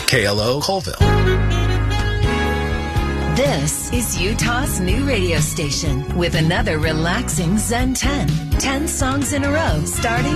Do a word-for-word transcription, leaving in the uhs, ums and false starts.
K L O Colville. This is Utah's new radio station with another relaxing Zen ten. ten songs in a row starting